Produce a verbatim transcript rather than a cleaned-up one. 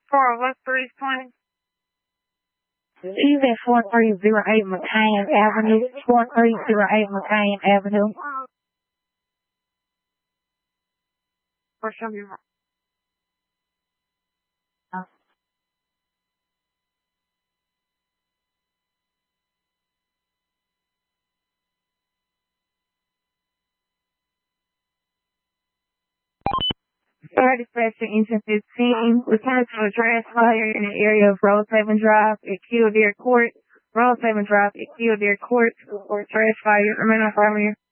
For West three twenty. She's at four three zero eight McCain Avenue. four three zero eight McCain Avenue. Or show me. Uh, Fire dispatcher engine fifteen. Return to a trash fire in the area of Rosehaven Drive at Kildare Court. Rosehaven Drive at Kildare Court for trash fire. Remain on fire.